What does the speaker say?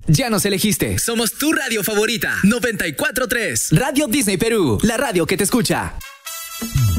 Ya nos elegiste. Somos tu radio favorita. 94.3. Radio Disney Perú, la radio que te escucha.